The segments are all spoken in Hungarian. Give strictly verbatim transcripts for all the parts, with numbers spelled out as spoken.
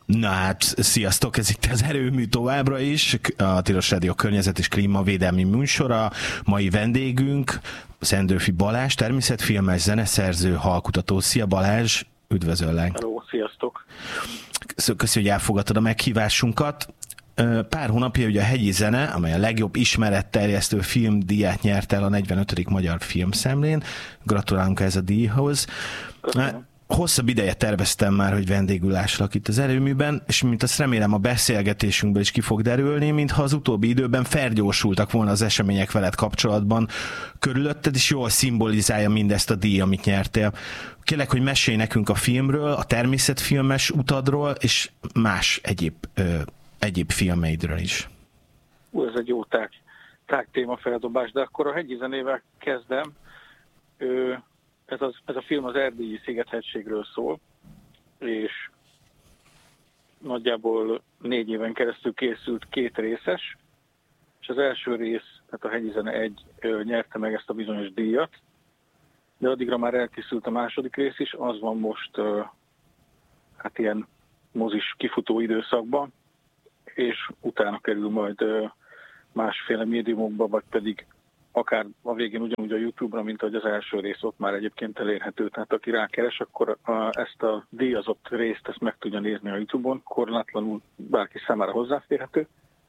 Na hát, sziasztok, ez itt az Erőmű továbbra is, a Tilos Rádió környezet és klímavédelmi műsora. Mai vendégünk Szendőfi Balázs, természetfilmes, zeneszerző, hallkutató. Szia Balázs, üdvözöllek! Hello, sziasztok! Köszönjük, hogy elfogadtad a meghívásunkat. Pár hónapja ugye a Hegyi Zene, amely a legjobb ismeretterjesztő filmdíját nyert el a negyvenötödik Magyar Filmszemlén. Gratulálunk ez a díjhoz. Köszönöm. Hosszabb ideje terveztem már, hogy vendégül lássalak itt az Erőműben, és mint azt remélem a beszélgetésünkből is ki fog derülni, mintha az utóbbi időben felgyorsultak volna az események veled kapcsolatban. Körülötted is jól szimbolizálja mindezt a díj, amit nyertél. Kérlek, hogy mesélj nekünk a filmről, a természetfilmes utadról, és más egyéb, ö, egyéb filmeidről is. Ú, ez egy jó tág, tág témafeldobás, de akkor a Hegyi Zenével kezdem. Ö, Ez, az, ez a film az erdélyi Szigethegységről szól, és nagyjából négy éven keresztül készült két részes, és az első rész, tehát a Hegyi Zene egy nyerte meg ezt a bizonyos díjat, de addigra már elkészült a második rész is, az van most hát ilyen mozis kifutó időszakban, és utána kerül majd másféle médiumokba, vagy pedig akár a végén ugyanúgy a YouTube-ra, mint ahogy az első rész ott már egyébként elérhető. Tehát aki rákeres, akkor a, ezt a díjazott részt ezt meg tudja nézni a YouTube-on, korlátlanul bárki számára hozzáférhető.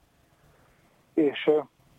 És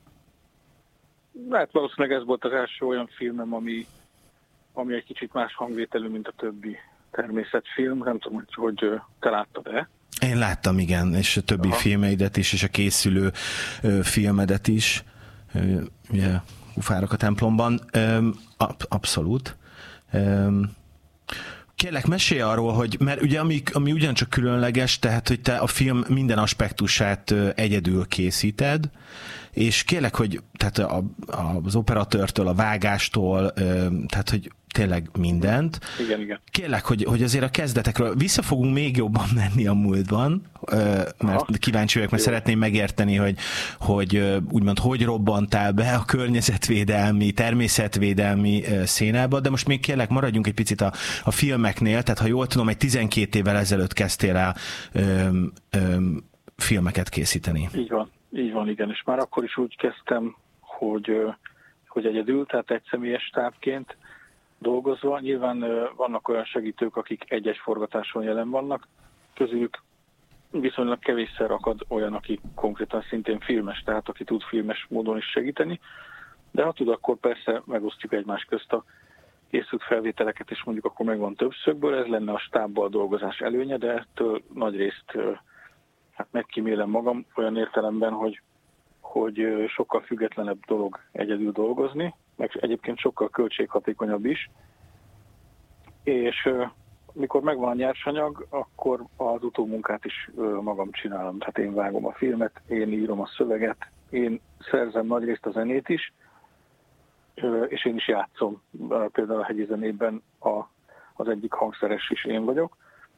hát valószínűleg ez volt az első olyan filmem, ami, ami egy kicsit más hangvételű, mint a többi természetfilm. Nem tudom, hogy, hogy te láttad-e? Én láttam, igen, és a többi Aha. filmeidet is, és a készülő ö, filmedet is. Ö, ugye, Kufárok a templomban. Öm, abszolút. Öm, kérlek, mesélj arról, hogy, mert ugye ami, ami ugyancsak különleges, tehát, hogy te a film minden aspektusát egyedül készíted, és kérlek, hogy tehát a, a, az operatőrtől, a vágástól, öm, tehát, hogy tényleg mindent. Igen, igen. Kérlek, hogy, hogy azért a kezdetekről vissza fogunk még jobban menni a múltban, mert Aha. kíváncsi vagyok, mert Jó. szeretném megérteni, hogy, hogy úgymond hogy robbantál be a környezetvédelmi, természetvédelmi szénába, de most még kérlek, maradjunk egy picit a, a filmeknél, tehát ha jól tudom, egy tizenkét évvel ezelőtt kezdtél el öm, öm, filmeket készíteni. Így van, így van, igen, és már akkor is úgy kezdtem, hogy, hogy egyedül, tehát egyszemélyes stábként dolgozva. Nyilván vannak olyan segítők, akik egy-egy forgatáson jelen vannak, közülük viszonylag kevésszer akad olyan, aki konkrétan szintén filmes, tehát aki tud filmes módon is segíteni, de ha tud, akkor persze megosztjuk egymás közt a készült felvételeket, és mondjuk akkor megvan többszögből, ez lenne a stábbal dolgozás előnye, de ettől nagyrészt hát megkímélem magam olyan értelemben, hogy, hogy sokkal függetlenebb dolog egyedül dolgozni, meg egyébként sokkal költséghatékonyabb is, és uh, mikor megvan a nyersanyag, akkor az utómunkát is uh, magam csinálom, tehát én vágom a filmet, én írom a szöveget, én szerzem nagyrészt a zenét is, uh, és én is játszom. Uh, például a Hegyi Zenében a, az egyik hangszeres is én vagyok,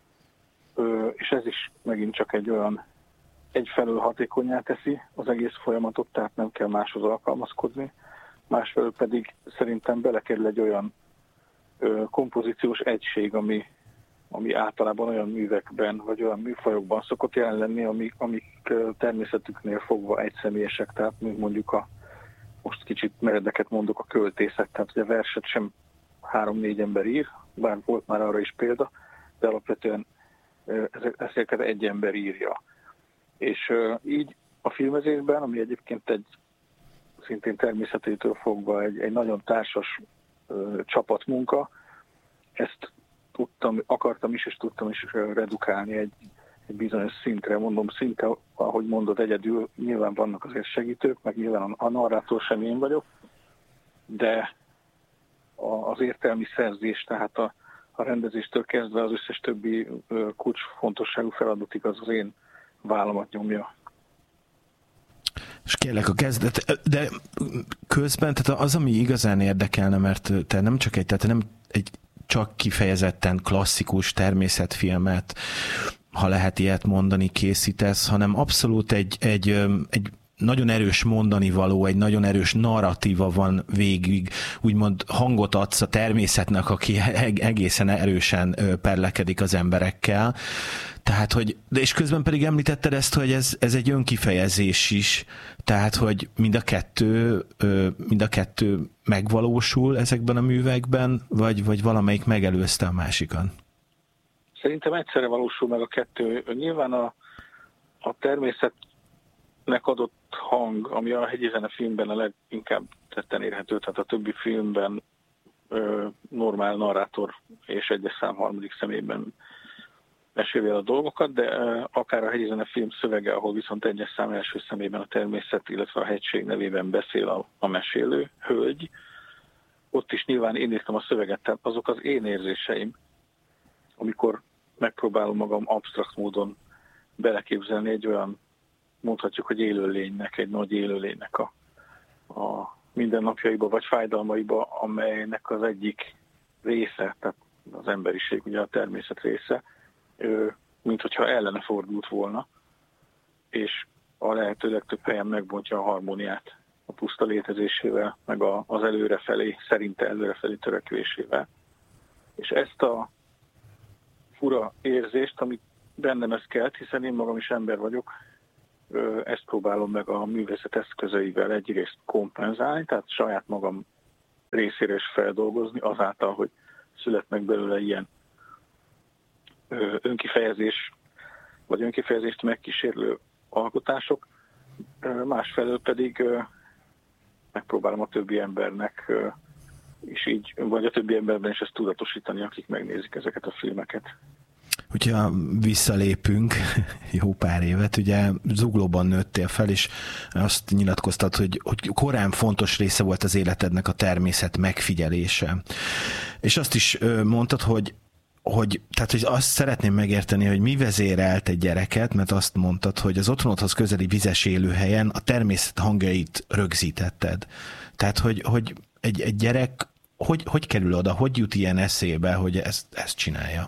uh, és ez is megint csak egy olyan egyfelől hatékonnyá teszi az egész folyamatot, tehát nem kell máshoz alkalmazkodni, másfelől pedig szerintem belekerül egy olyan ö, kompozíciós egység, ami, ami általában olyan művekben, vagy olyan műfajokban szokott jelen lenni, amik, amik ö, természetüknél fogva egyszemélyesek, tehát mint mondjuk a, most kicsit meredeket mondok, a költészet, tehát hogy a verset sem három-négy ember ír, bár volt már arra is példa, de alapvetően ö, ezeket egy ember írja. És ö, így a filmezésben, ami egyébként egy szintén természetétől fogva egy, egy nagyon társas ö, csapatmunka. Ezt tudtam, akartam is, és tudtam is redukálni egy, egy bizonyos szintre. Mondom, szinte, ahogy mondod, egyedül nyilván vannak azért segítők, meg nyilván a, a narrátor sem én vagyok, de a, az értelmi szerzés, tehát a, a rendezéstől kezdve az összes többi ö, kulcsfontosságú feladatig az az én vállamat nyomja. És kérlek a kezdet, de közben, tehát az, ami igazán érdekelne, mert te nem csak egy, tehát nem egy csak kifejezetten klasszikus természetfilmet, ha lehet ilyet mondani, készítesz, hanem abszolút egy, egy, egy nagyon erős mondani való, egy nagyon erős narratíva van végig, úgymond hangot adsz a természetnek, aki egészen erősen perlekedik az emberekkel. Tehát, hogy, de és közben pedig említetted ezt, hogy ez, ez egy önkifejezés is, tehát, hogy mind a kettő, mind a kettő megvalósul ezekben a művekben, vagy, vagy valamelyik megelőzte a másikat? Szerintem egyszerre valósul meg a kettő. Nyilván a, a természetnek adott hang, ami a Hegyi Zene filmben a leginkább tetten érhető, tehát a többi filmben ö, normál narrátor és egyes szám harmadik személyben meséli el a dolgokat, de ö, akár a Hegyi Zene film szövege, ahol viszont egyes szám első személyben a természet, illetve a hegység nevében beszél a, a mesélő hölgy, ott is nyilván én írtam a szöveget, tehát azok az én érzéseim, amikor megpróbálom magam absztrakt módon beleképzelni egy olyan, mondhatjuk, hogy élőlénynek, egy nagy élőlénynek a, a mindennapjaiba vagy fájdalmaiba, amelynek az egyik része, tehát az emberiség, ugye a természet része, mint hogyha ellene fordult volna, és a lehető legtöbb helyen megbontja a harmóniát a puszta létezésével, meg a, az előrefelé, szerinte előrefelé törekvésével. És ezt a fura érzést, amit bennem ez kelt, hiszen én magam is ember vagyok, ezt próbálom meg a művészet eszközeivel egyrészt kompenzálni, tehát saját magam részére is feldolgozni, azáltal, hogy születnek belőle ilyen önkifejezés, vagy önkifejezést megkísérlő alkotások, másfelől pedig megpróbálom a többi embernek is így, vagy a többi emberben is ezt tudatosítani, akik megnézik ezeket a filmeket. Hogyha visszalépünk jó pár évet, ugye Zuglóban nőttél fel, és azt nyilatkoztad, hogy, hogy korán fontos része volt az életednek a természet megfigyelése. És azt is mondtad, hogy hogy, tehát, hogy azt szeretném megérteni, hogy mi vezérelt egy gyereket, mert azt mondtad, hogy az otthonodhoz közeli vizes élőhelyen a természet hangjait rögzítetted. Tehát, hogy, hogy egy, egy gyerek hogy, hogy kerül oda, hogy jut ilyen eszébe, hogy ezt, ezt csinálja?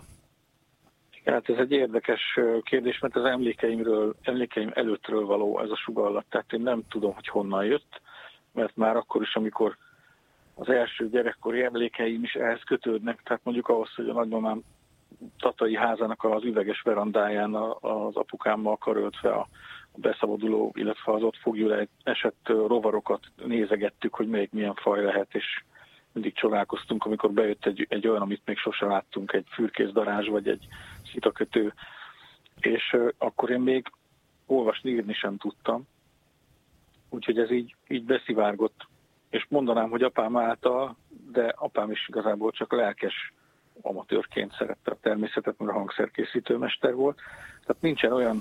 Hát ez egy érdekes kérdés, mert az emlékeimről, emlékeim előttről való ez a sugallat, tehát én nem tudom, hogy honnan jött, mert már akkor is, amikor az első gyerekkori emlékeim is ehhez kötődnek, tehát mondjuk ahhoz, hogy a nagymamám tatai házának az üveges verandáján az apukámmal karöltve a beszabaduló, illetve az ott fogjul esett rovarokat nézegettük, hogy melyik milyen faj lehet, és mindig csodálkoztunk, amikor bejött egy, egy olyan, amit még sosem láttunk, egy fürkészdarázs vagy egy szitakötő, és uh, akkor én még olvasni, írni sem tudtam, úgyhogy ez így, így beszivárgott. És mondanám, hogy apám által, de apám is igazából csak lelkes amatőrként szerette a természetet, mert a hangszerkészítő mester volt. Tehát nincsen olyan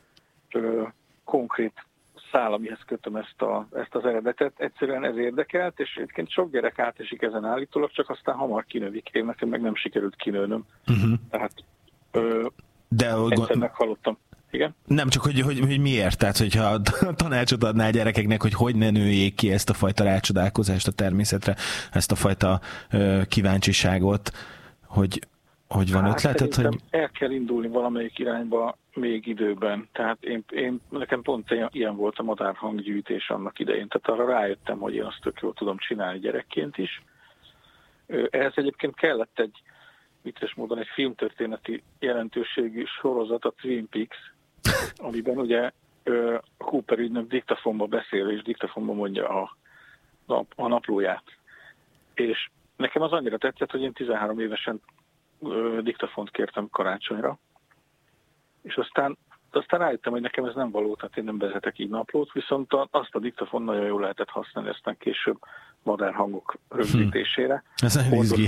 ö, konkrét szál, amihez kötöm ezt, a, ezt az eredetet. Egyszerűen ez érdekelt, és egyébként sok gyerek átesik ezen állítólag, csak aztán hamar kinövik. Én nekem meg nem sikerült kinőnöm. Uh-huh. Tehát ö, de egyszer meghallottam. Igen? Nem, csak hogy, hogy, hogy miért? Tehát, hogyha tanácsot adnál gyerekeknek, hogy hogy ne nőjék ki ezt a fajta rácsodálkozást a természetre, ezt a fajta ö, kíváncsiságot, hogy, hogy van hát ötleted? Hogy... el kell indulni valamelyik irányba még időben. Tehát én, én, nekem pont ilyen volt a madárhanggyűjtés annak idején. Tehát arra rájöttem, hogy én azt tök jól tudom csinálni gyerekként is. Ehhez egyébként kellett egy vicces módon egy filmtörténeti jelentőségű sorozat, a Twin Peaks, amiben ugye a Cooper ügynök diktafonba beszél, és diktafonba mondja a, a, a naplóját. És nekem az annyira tetszett, hogy én tizenhárom évesen ö, diktafont kértem karácsonyra, és aztán, aztán rájöttem, hogy nekem ez nem való, tehát én nem vezetek így naplót, viszont a, azt a diktafon nagyon jól lehetett használni, aztán később madárhangok rögzítésére. Hm. Ez nagyon izgi.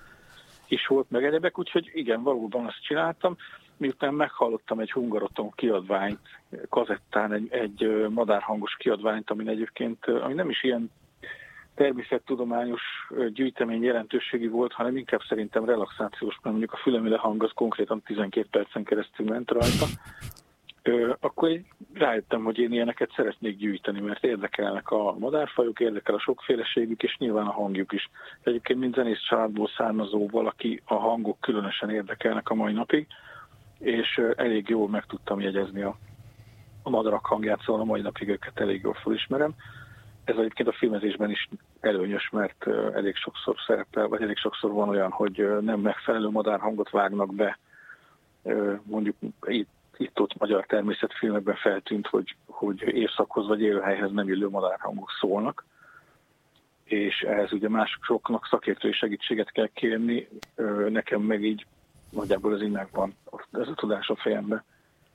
Is volt meg egyebek, úgyhogy igen, valóban azt csináltam. Miután meghallottam egy Hungaroton kiadványt, kazettán egy, egy madárhangos kiadványt, ami egyébként, ami nem is ilyen természettudományos gyűjtemény jelentőségi volt, hanem inkább szerintem relaxációs, mert mondjuk a fülemüle hang az konkrétan tizenkét percen keresztül ment rajta. Ö, akkor én rájöttem, hogy én ilyeneket szeretnék gyűjteni, mert érdekelnek a madárfajok, érdekel a sokféleségük, és nyilván a hangjuk is. Egyébként mind zenész családból származó valaki, a hangok különösen érdekelnek a mai napig, és elég jól meg tudtam jegyezni a, a madarak hangját, szóval a mai napig őket elég jól felismerem. Ez egyébként a filmezésben is előnyös, mert elég sokszor szerepel, vagy elég sokszor van olyan, hogy nem megfelelő madárhangot vágnak be. Mondjuk itt, itt-ott magyar természetfilmekben feltűnt, hogy, hogy évszakhoz vagy élőhelyhez nem illő madárhangok szólnak, és ehhez ugye másoknak szakértői segítséget kell kérni, nekem meg így nagyjából az innen van ez a tudás a fejemben.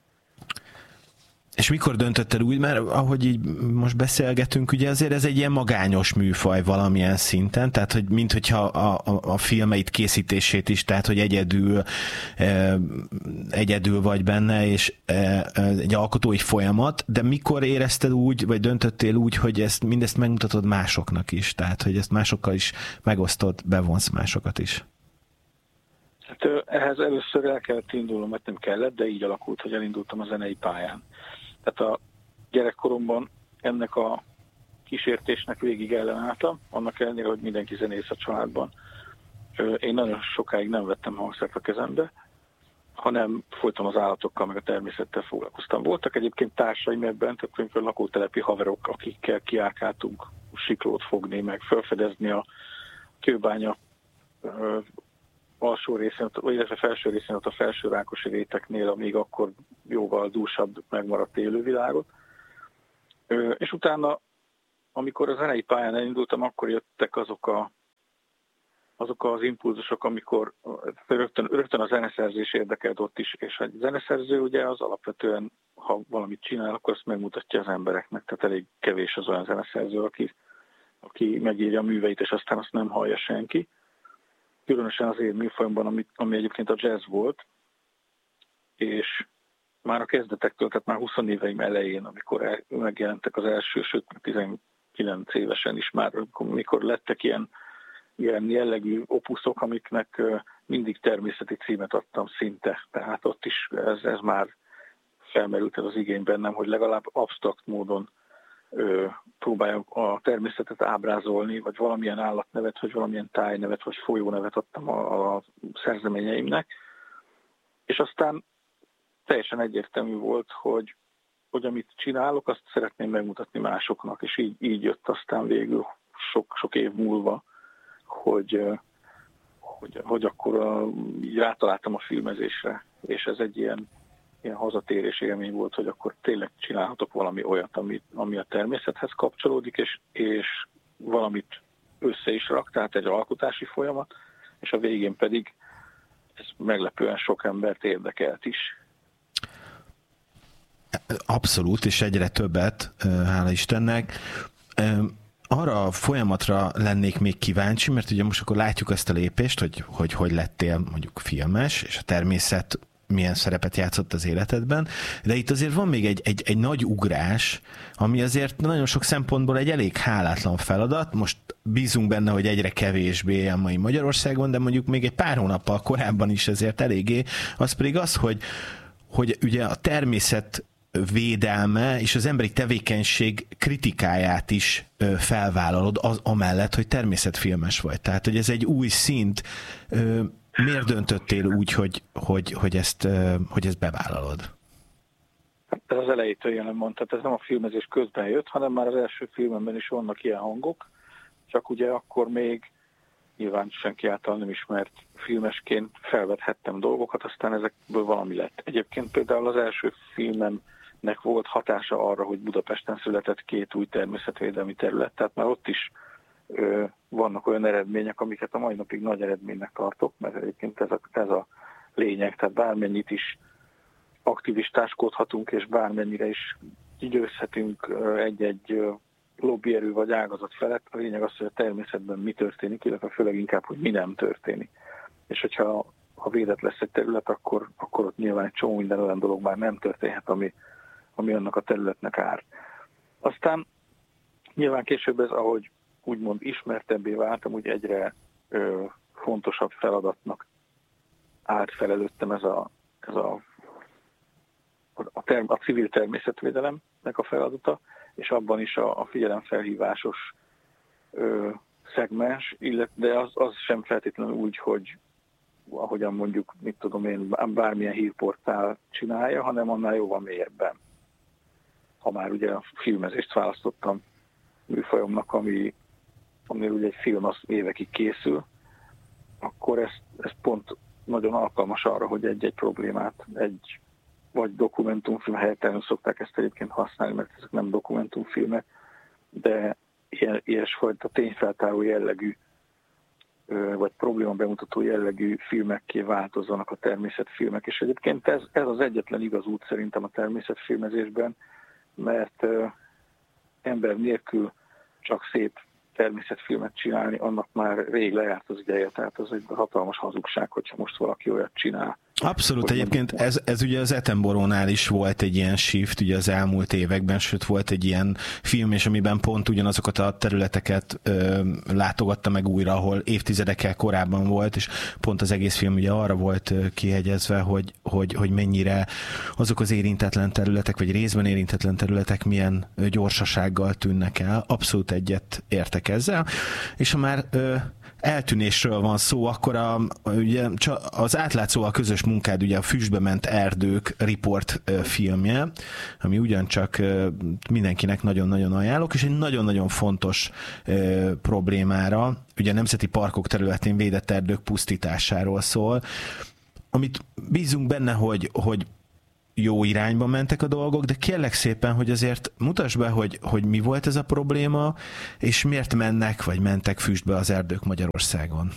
És mikor döntötted úgy, mert ahogy így most beszélgetünk, ugye azért ez egy ilyen magányos műfaj valamilyen szinten, tehát hogy minthogyha a, a, a filmeit készítését is, tehát hogy egyedül, e, egyedül vagy benne, és e, egy alkotói folyamat, de mikor érezted úgy, vagy döntöttél úgy, hogy ezt mindezt megmutatod másoknak is, tehát hogy ezt másokkal is megosztod, bevonsz másokat is? Hát ehhez először el kellett indulnom, mert nem kellett, de így alakult, hogy elindultam a zenei pályán. Tehát a gyerekkoromban ennek a kísértésnek végig ellenálltam, annak ellenére, hogy mindenki zenész a családban. Én nagyon sokáig nem vettem hangszert a kezembe, hanem folyton az állatokkal, meg a természettel foglalkoztam. Voltak egyébként társaim ebben, tehát a lakótelepi haverok, akikkel kiárkáltunk siklót fogni, meg felfedezni a kőbánya alsó részén, illetve felső részén, ott a felső Rákosi réteknél, amíg akkor jóval dúsabb megmaradt élővilágot. És utána, amikor a zenei pályán elindultam, akkor jöttek azok, a, azok az impulzusok, amikor rögtön, rögtön a zeneszerzés érdekelt ott is, és a zeneszerző ugye az alapvetően, ha valamit csinál, akkor azt megmutatja az embereknek, tehát elég kevés az olyan zeneszerző, aki, aki megírja a műveit, és aztán azt nem hallja senki. Különösen az én műfajomban, ami, ami egyébként a jazz volt, és már a kezdetektől, tehát már húsz éveim elején, amikor el, megjelentek az első, sőt tizenkilenc évesen is már, amikor lettek ilyen, ilyen jellegű opuszok, amiknek mindig természeti címet adtam szinte. Tehát ott is ez, ez már felmerült ez az igény bennem, hogy legalább absztrakt módon ö, próbáljam a természetet ábrázolni, vagy valamilyen állatnevet, vagy valamilyen tájnevet, vagy folyónevet adtam a, a szerzeményeimnek. És aztán teljesen egyértelmű volt, hogy, hogy amit csinálok, azt szeretném megmutatni másoknak, és így, így jött aztán végül sok, sok év múlva, hogy, hogy, hogy akkor így rátaláltam a filmezésre, és ez egy ilyen, ilyen hazatérés élmény volt, hogy akkor tényleg csinálhatok valami olyat, ami, ami a természethez kapcsolódik, és, és valamit össze is rak, tehát egy alkotási folyamat, és a végén pedig ez meglepően sok embert érdekelt is. Abszolút, és egyre többet, hála Istennek. Arra a folyamatra lennék még kíváncsi, mert ugye most akkor látjuk ezt a lépést, hogy hogy, hogy lettél mondjuk filmes, és a természet milyen szerepet játszott az életedben, de itt azért van még egy, egy, egy nagy ugrás, ami azért nagyon sok szempontból egy elég hálátlan feladat. Most bízunk benne, hogy egyre kevésbé a mai Magyarországon, de mondjuk még egy pár hónappal korábban is ezért eléggé. Az pedig az, hogy, hogy ugye a természet védelme és az emberi tevékenység kritikáját is felvállalod az amellett, hogy természetfilmes vagy. Tehát, hogy ez egy új szint. Miért döntöttél úgy, hogy, hogy, hogy, ezt, hogy ezt bevállalod? Ez az elejétől jelen mondta, ez nem a filmezés közben jött, hanem már az első filmemben is vannak ilyen hangok, csak ugye akkor még nyilván senki által nem ismert filmesként felvethettem dolgokat, aztán ezekből valami lett. Egyébként például az első filmemnek volt hatása arra, hogy Budapesten született két új természetvédelmi terület, tehát már ott is ö, vannak olyan eredmények, amiket a mai napig nagy eredménynek tartok, mert egyébként ez a, ez a lényeg, tehát bármennyit is aktivistáskodhatunk, és bármennyire is győzhetünk egy-egy lobbyerő vagy ágazat felett, a lényeg az, hogy a természetben mi történik, illetve főleg inkább, hogy mi nem történik. És hogyha ha védett lesz egy terület, akkor, akkor ott nyilván egy csomó minden olyan dolog már nem történhet, ami, ami annak a területnek árt. Aztán nyilván később ez, ahogy úgymond ismertebbé váltam, úgy egyre ö, fontosabb feladatnak állt fel előttem ez a, ez a, a, term, a civil természetvédelemnek a feladata, és abban is a, a figyelemfelhívásos ö, szegmens, illet, de az, az sem feltétlenül úgy, hogy ahogyan mondjuk, mit tudom én, bármilyen hírportál csinálja, hanem annál jóval mélyebben. ha már ugye a filmezést választottam műfajomnak, ami, ami ugye egy film az évekig készül, akkor ez, ez pont nagyon alkalmas arra, hogy egy-egy problémát, egy vagy dokumentumfilm helyett szokták ezt egyébként használni, mert ezek nem dokumentumfilmek, de ilyen, ilyesfajta tényfeltáró jellegű, vagy probléma bemutató jellegű filmekké változzanak a természetfilmek. És egyébként ez, ez az egyetlen igaz út szerintem a természetfilmezésben, mert ember nélkül csak szép természetfilmet csinálni, annak már rég lejárt az ideje, tehát az egy hatalmas hazugság, hogyha most valaki olyat csinál. Abszolút, egyébként ez, ez ugye az Attenboroughnál is volt egy ilyen shift ugye az elmúlt években, sőt volt egy ilyen film, és amiben pont ugyanazokat a területeket ö, látogatta meg újra, ahol évtizedekkel korábban volt, és pont az egész film ugye arra volt kihegyezve, hogy, hogy, hogy mennyire azok az érintetlen területek, vagy részben érintetlen területek milyen gyorsasággal tűnnek el. Abszolút egyet értek ezzel, és ha már ö, eltűnésről van szó, akkor a, ugye, az átlátszóval közös munkád ugye a Füstbe ment erdők report filmje, ami ugyancsak mindenkinek nagyon-nagyon ajánlok, és egy nagyon-nagyon fontos problémára, ugye a nemzeti parkok területén védett erdők pusztításáról szól, amit bízunk benne, hogy, hogy jó irányba mentek a dolgok, de kérlek szépen, hogy azért mutasd be, hogy, hogy mi volt ez a probléma, és miért mennek, vagy mentek füstbe az erdők Magyarországon.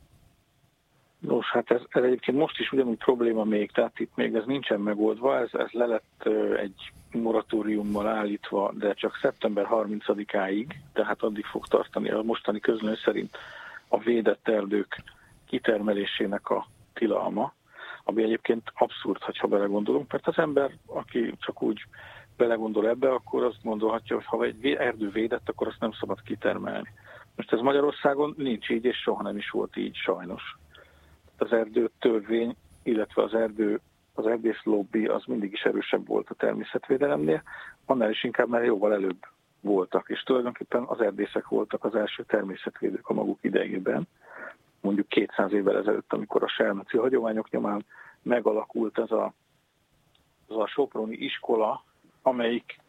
Nos, hát ez, ez egyébként most is ugyanúgy probléma még, tehát itt még ez nincsen megoldva, ez, ez le lett egy moratóriummal állítva, de csak szeptember harmincadikáig, tehát addig fog tartani a mostani közlöny szerint a védett erdők kitermelésének a tilalma, ami egyébként abszurd, ha belegondolunk, mert az ember, aki csak úgy belegondol ebbe, akkor azt gondolhatja, hogy ha egy erdő védett, akkor azt nem szabad kitermelni. Most ez Magyarországon nincs így, és soha nem is volt így, sajnos. Az erdő törvény, illetve az erdő, az erdész lobby az mindig is erősebb volt a természetvédelemnél, annál is inkább már jóval előbb voltak, és tulajdonképpen az erdészek voltak az első természetvédők a maguk idejében, mondjuk kétszáz évvel ezelőtt, amikor a selmeci hagyományok nyomán megalakult ez a, az a soproni iskola, amelyik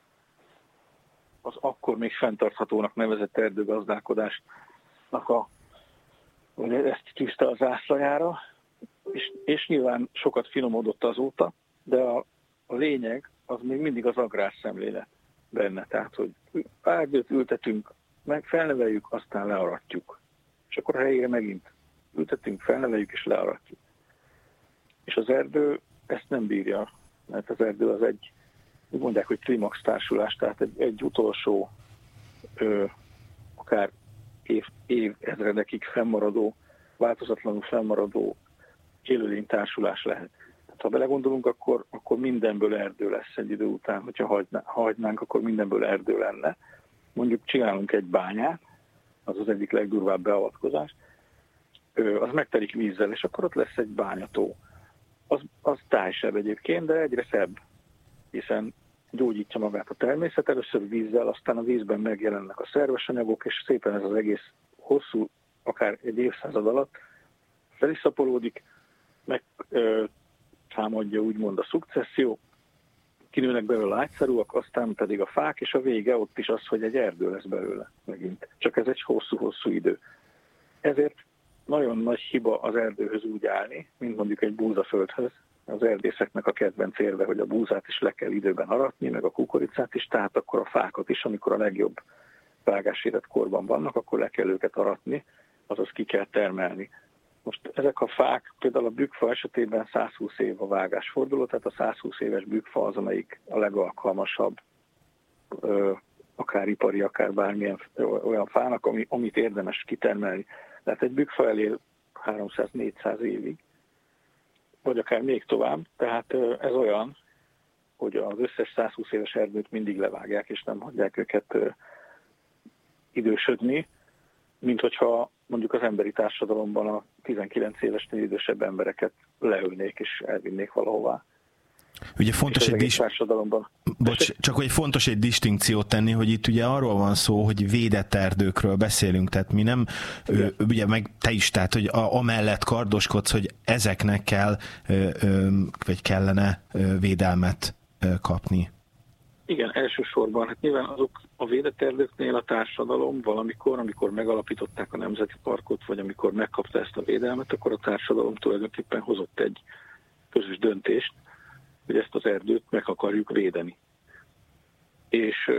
az akkor még fenntarthatónak nevezett erdőgazdálkodásnak a, ezt tűzte az zászlajára, és, és nyilván sokat finomodott azóta, de a, a lényeg az még mindig az agrárszemlélet benne, tehát, hogy erdőt ültetünk, meg felneveljük, aztán learatjuk. És akkor a helyére megint ültetünk, felneveljük és learatjuk. És az erdő ezt nem bírja, mert az erdő az egy, úgy mondják, hogy klimax társulás, tehát egy, egy utolsó, ö, akár év, évezredekig fennmaradó, változatlanul fennmaradó élőlény társulás lehet. Tehát, ha belegondolunk, akkor, akkor mindenből erdő lesz egy idő után, hogyha hagyná, ha hagynánk, akkor mindenből erdő lenne. Mondjuk csinálunk egy bányát, az az egyik legdurvább beavatkozás, az megtelik vízzel, és akkor ott lesz egy bányató. Az, az tájsebb egyébként, de egyre szebb, hiszen gyógyítja magát a természet, először vízzel, aztán a vízben megjelennek a szerves anyagok, és szépen ez az egész hosszú, akár egy évszázad alatt feliszapolódik, meg ö, támadja úgymond a szukcesszió, kinőnek belőle ágyszerúak, aztán pedig a fák, és a vége ott is az, hogy egy erdő lesz belőle megint. Csak ez egy hosszú-hosszú idő. Ezért nagyon nagy hiba az erdőhöz úgy állni, mint mondjuk egy búzaföldhöz. Az erdészeknek a kedvenc érve, hogy a búzát is le kell időben aratni, meg a kukoricát is, tehát akkor a fákat is, amikor a legjobb vágásérett korban vannak, akkor le kell őket aratni, azaz ki kell termelni. Most ezek a fák, például a bükkfa esetében százhúsz év a vágásforduló, tehát a százhúsz éves bükkfa az, amelyik a legalkalmasabb, akár ipari, akár bármilyen olyan fának, ami, amit érdemes kitermelni. Tehát egy bükkfa elér háromszáz-négyszáz évig, vagy akár még tovább, tehát ez olyan, hogy az összes százhúsz éves erdőt mindig levágják, és nem hagyják őket idősödni, mint hogyha mondjuk az emberi társadalomban a tizenkilenc évesnél idősebb embereket leülnék és elvinnék valahová. Ugye fontos egy dis... társadalomban. Bocs, csak hogy fontos egy distinkciót tenni, hogy itt ugye arról van szó, hogy védett erdőkről beszélünk, tehát mi nem, ö, ugye meg te is, tehát hogy a, amellett kardoskodsz, hogy ezeknek kell, ö, ö, vagy kellene ö, védelmet ö, kapni. Igen, elsősorban, hát nyilván azok a védett erdőknél a társadalom valamikor, amikor megalapították a Nemzeti Parkot, vagy amikor megkapta ezt a védelmet, akkor a társadalom tulajdonképpen hozott egy közös döntést, hogy ezt az erdőt meg akarjuk védeni. És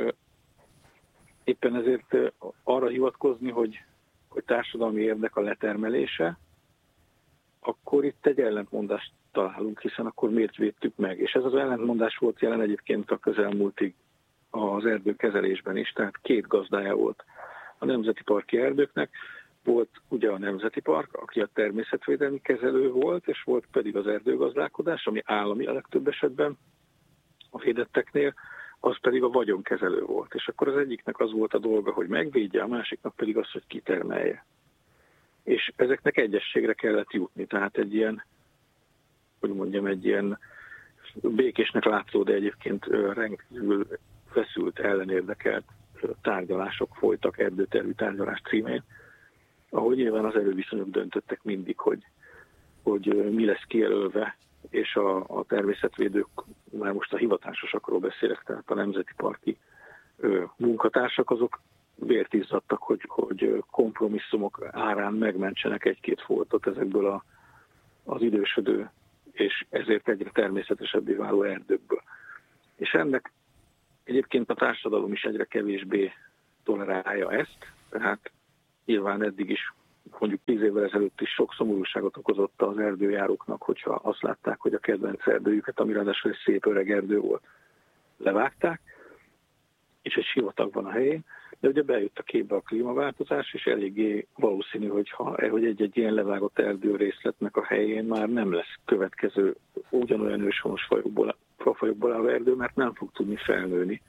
éppen ezért arra hivatkozni, hogy, hogy társadalmi érdek a letermelése, akkor itt egy ellentmondást találunk, hiszen akkor miért védtük meg. És ez az ellentmondás volt jelen egyébként a közelmúltig az erdőkezelésben is, tehát két gazdája volt a nemzeti parki erdőknek. Volt ugye a Nemzeti Park, aki a természetvédelmi kezelő volt, és volt pedig az erdőgazdálkodás, ami állami a legtöbb esetben a védetteknél, az pedig a vagyonkezelő volt. És akkor az egyiknek az volt a dolga, hogy megvédje, a másiknak pedig az, hogy kitermelje. És ezeknek egyességre kellett jutni, tehát egy ilyen, hogy mondjam, egy ilyen békésnek látszó, de egyébként rendkívül feszült, ellenérdekelt tárgyalások folytak erdőtervi tárgyalás címén, ahogy nyilván az erőviszonyok döntöttek mindig, hogy, hogy mi lesz kijelölve, és a, a természetvédők, már most a hivatásosakról beszélek, tehát a nemzeti parki ö, munkatársak, azok vért izzadtak, hogy, hogy kompromisszumok árán megmentsenek egy-két foltot ezekből a, az idősödő, és ezért egyre természetesebbé váló erdőkből. És ennek egyébként a társadalom is egyre kevésbé tolerálja ezt, tehát nyilván eddig is, mondjuk tíz évvel ezelőtt is sok szomorúságot okozott az erdőjáróknak, hogyha azt látták, hogy a kedvenc erdőjüket, ami ráadásul egy szép öreg erdő volt, levágták, és egy sivatag van a helyén, de ugye bejött a képbe a klímaváltozás, és eléggé valószínű, hogy, ha, hogy egy-egy ilyen levágott erdőrészletnek a helyén már nem lesz következő ugyanolyan őshonos fajokból, fajokból álló erdő, mert nem fog tudni felnőni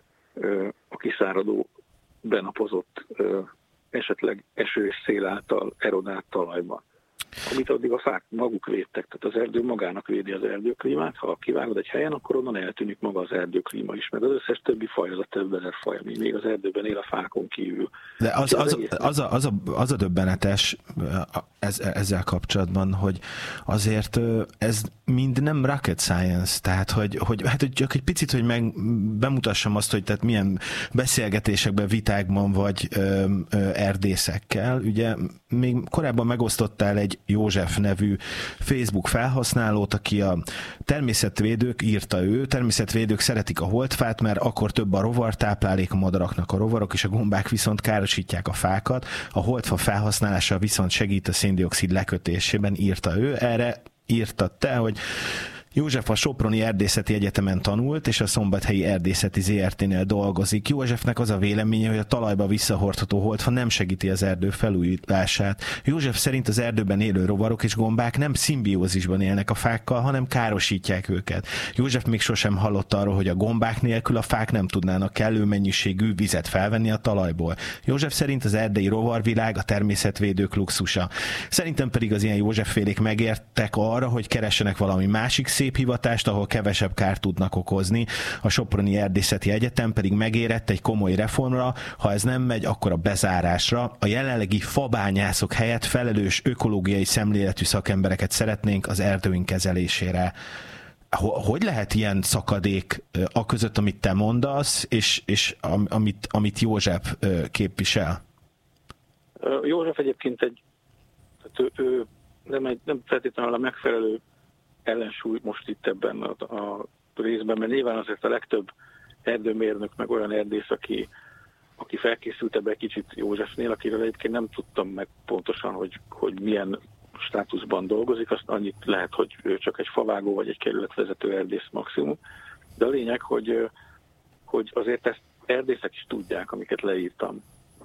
a kiszáradó, benapozott, esetleg eső és szél által erodált talajban. Amit addig a fák maguk védtek, tehát az erdő magának védi az erdőklímát, ha kivágod egy helyen, akkor onnan eltűnik maga az erdőklíma is, meg az összes többi faj, az a több ezer faj, ami még az erdőben él a fákon kívül. De az, az, az, az, a, az, a, az a döbbenetes ez, ezzel kapcsolatban, hogy azért ez mind nem rocket science, tehát hogy, hogy, hát, hogy csak egy picit, hogy meg bemutassam azt, hogy tehát milyen beszélgetésekben, vitákban vagy ö, ö, erdészekkel. Ugye még korábban megosztottál egy József nevű Facebook felhasználót, aki a természetvédők, írta ő, természetvédők szeretik a holdfát, mert akkor több a rovartáplálék, a madaraknak a rovarok, és a gombák viszont károsítják a fákat. A holdfa felhasználása viszont segít a széndioxid lekötésében, írta ő. Erre írtad te, hogy József a Soproni Erdészeti Egyetemen tanult, és a Szombathelyi Erdészeti zé er té-nél dolgozik. Józsefnek az a véleménye, hogy a talajba visszahordható holdfa nem segíti az erdő felújítását. József szerint az erdőben élő rovarok és gombák nem szimbiózisban élnek a fákkal, hanem károsítják őket. József még sosem hallott arról, hogy a gombák nélkül a fák nem tudnának kellő mennyiségű vizet felvenni a talajból. József szerint az erdei rovarvilág a természetvédők luxusa. Szerintem pedig az ilyen Józseffélék megértek arra, hogy keressenek valami másik szép hivatást, ahol kevesebb kárt tudnak okozni. A Soproni Erdészeti Egyetem pedig megérett egy komoly reformra, ha ez nem megy, akkor a bezárásra. A jelenlegi fabányászok helyett felelős ökológiai szemléletű szakembereket szeretnénk az erdőink kezelésére. Hogy lehet ilyen szakadék a között, amit te mondasz, és, és amit, amit József képvisel? József egyébként egy, tehát ő, ő nem, egy, nem feltétlenül a megfelelő ellensúly most itt ebben a, a részben, mert nyilván azért a legtöbb erdőmérnök, meg olyan erdész, aki, aki felkészült ebbe egy kicsit Józsefnél, akiről egyébként nem tudtam meg pontosan, hogy, hogy milyen státuszban dolgozik, azt annyit lehet, hogy ő csak egy favágó, vagy egy kerületvezető erdész maximum, de a lényeg, hogy, hogy azért ezt erdészek is tudják, amiket leírtam.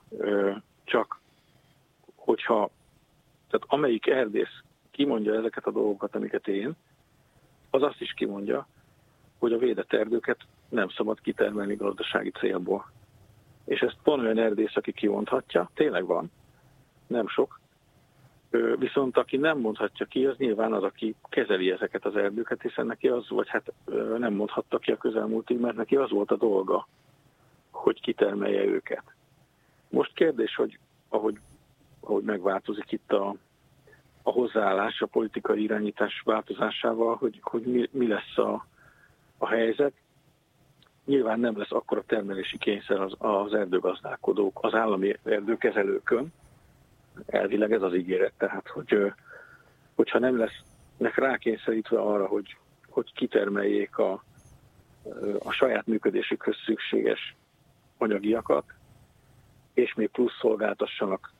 Csak hogyha, tehát amelyik erdész kimondja ezeket a dolgokat, amiket én, az azt is kimondja, hogy a védett erdőket nem szabad kitermelni gazdasági célból. És ezt van olyan erdész, aki kimondhatja, tényleg van, nem sok, viszont aki nem mondhatja ki, az nyilván az, aki kezeli ezeket az erdőket, hiszen neki az, vagy hát nem mondhatta ki a közelmúltig, mert neki az volt a dolga, hogy kitermelje őket. Most kérdés, hogy ahogy, ahogy megváltozik itt a a hozzáállás, a politikai irányítás változásával, hogy, hogy mi, mi lesz a, a helyzet. nyilván nem lesz akkora termelési kényszer az, az erdőgazdálkodók, az állami erdőkezelőkön. Elvileg ez az ígéret, tehát hogy, hogyha nem lesznek rákényszerítve arra, hogy, hogy kitermeljék a, a saját működésükhöz szükséges anyagiakat, és még plusz szolgáltassanak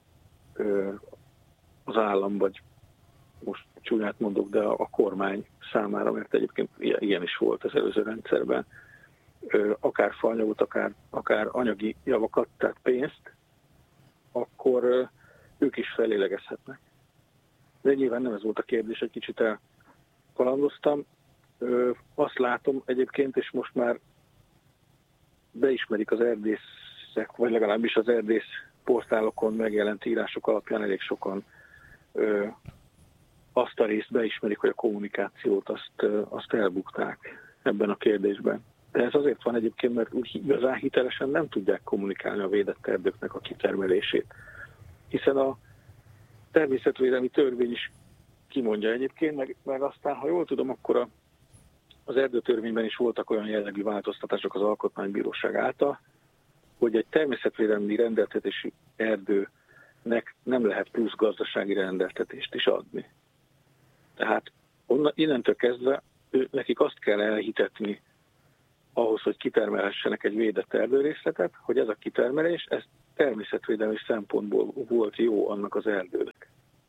az állam, vagy most csúnyát mondok, de a kormány számára, mert egyébként ilyen is volt az előző rendszerben, akár faanyagot, akár, akár anyagi javakat, tehát pénzt, akkor ők is felélegezhetnek. De nyilván nem ez volt a kérdés, egy kicsit elkalandoztam. Azt látom egyébként, és most már beismerik az erdészek, vagy legalábbis az erdész portálokon megjelent írások alapján elég sokan ö, azt a részt beismerik, hogy a kommunikációt azt, ö, azt elbukták ebben a kérdésben. De ez azért van egyébként, mert úgy igazán hitelesen nem tudják kommunikálni a védett erdőknek a kitermelését. Hiszen a természetvédelmi törvény is kimondja egyébként, meg, meg aztán, ha jól tudom, akkor a, az erdőtörvényben is voltak olyan jellegű változtatások az Alkotmánybíróság által, hogy egy természetvédelmi rendeltetési erdőnek nem lehet plusz gazdasági rendeltetést is adni. Tehát onnan, innentől kezdve ő, nekik azt kell elhitetni ahhoz, hogy kitermelhessenek egy védett erdőrészletet, hogy ez a kitermelés, ez természetvédelmi szempontból volt jó annak az erdőnek.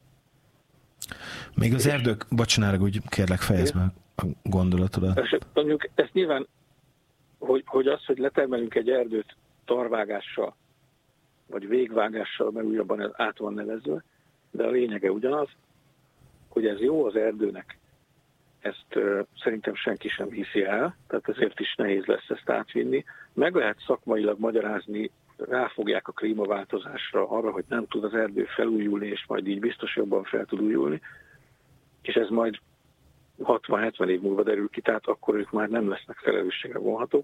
Még az erdők, bocsánat, úgy kérlek fejezd meg a gondolatodat. Mondjuk ezt nyilván, hogy, hogy az, hogy letermelünk egy erdőt tarvágással, vagy végvágással, mert újabban át van nevezve, de a lényege ugyanaz, hogy ez jó az erdőnek. Ezt uh, szerintem senki sem hiszi el, tehát ezért is nehéz lesz ezt átvinni. Meg lehet szakmailag magyarázni, ráfogják a klímaváltozásra, arra, hogy nem tud az erdő felújulni, és majd így biztos jobban fel tud újulni, és ez majd hatvan-hetven év múlva derül ki, tehát akkor ők már nem lesznek felelősségre vonhatók.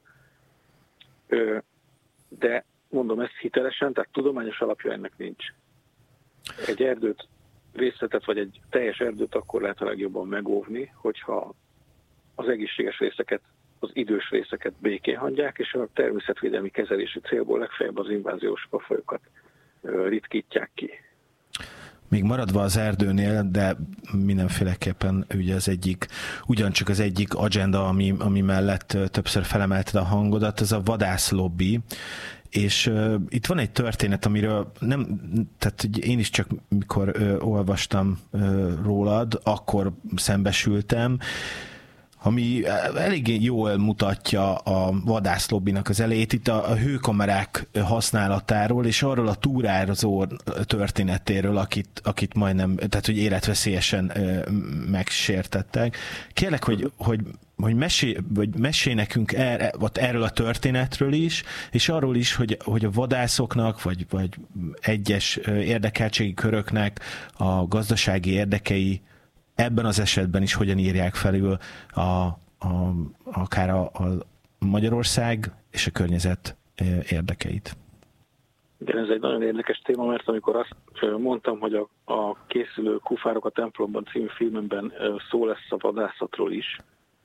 Uh, de mondom ezt hitelesen, tehát tudományos alapja ennek nincs. Egy erdőt, részletet, vagy egy teljes erdőt akkor lehet a legjobban megóvni, hogyha az egészséges részeket, az idős részeket békén hagyják, és a természetvédelmi kezelési célból legfeljebb az inváziós fajokat ritkítják ki. Még maradva az erdőnél, de mindenféleképpen ugye az egyik, ugyancsak az egyik agenda, ami, ami mellett többször felemelted a hangodat, ez a vadászlobbi. És uh, itt van egy történet, amiről nem, tehát én is csak mikor uh, olvastam uh, rólad, akkor szembesültem, ami eléggé jól mutatja a vadászlobbinak az elejét, itt a, a hőkamerák használatáról, és arról a túrázó történetéről, akit, akit majdnem, tehát hogy életveszélyesen ö, megsértettek. Kérlek, hogy, hogy, hogy mesélj, vagy mesélj nekünk er, erről a történetről is, és arról is, hogy, hogy a vadászoknak, vagy, vagy egyes érdekeltségi köröknek a gazdasági érdekei ebben az esetben is hogyan írják felül a, a, akár a, a Magyarország és a környezet érdekeit. Igen, ez egy nagyon érdekes téma, mert amikor azt mondtam, hogy a, a készülő Kufárok a templomban című filmemben szó lesz a vadászatról is,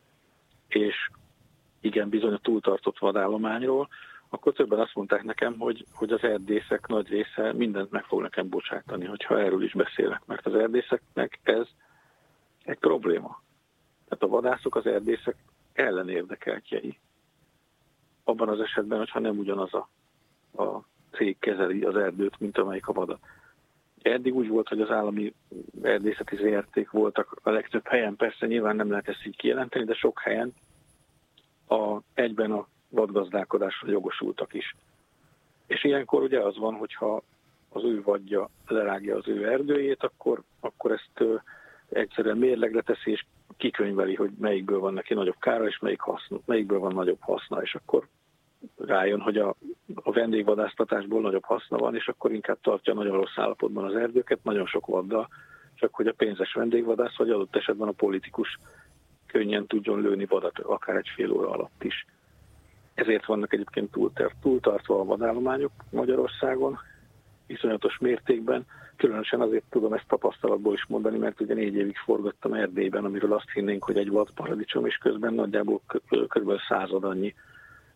és igen, bizony a túltartott vadállományról, akkor többen azt mondták nekem, hogy, hogy az erdészek nagy része mindent meg fog nekem bocsátani, hogyha erről is beszélek, mert az erdészeknek ez egy probléma. Tehát a vadászok az erdészek ellen érdekeltjei. Abban az esetben, hogyha nem ugyanaz a, a cég kezeli az erdőt, mint amelyik a vadat. Eddig úgy volt, hogy az állami erdészeti zé er té-k voltak a legtöbb helyen, persze nyilván nem lehet ezt így kijelenteni, de sok helyen a, egyben a vadgazdálkodásra jogosultak is. És ilyenkor ugye az van, hogyha az ő vadja lerágja az ő erdőjét, akkor, akkor ezt egyszerűen mérlegre teszi, és kikönyveli, hogy melyikből van neki nagyobb kára, és melyik haszna, melyikből van nagyobb haszna, és akkor rájön, hogy a, a vendégvadásztatásból nagyobb haszna van, és akkor inkább tartja nagyon rossz állapotban az erdőket, nagyon sok vaddal, csak hogy a pénzes vendégvadász, vagy adott esetben a politikus könnyen tudjon lőni vadat, akár egy fél óra alatt is. Ezért vannak egyébként túltartva a vadállományok Magyarországon, iszonyatos mértékben. Különösen azért tudom ezt tapasztalatból is mondani, mert ugye négy évig forgattam Erdélyben, amiről azt hinnénk, hogy egy vadparadicsom, és közben nagyjából kb. század annyi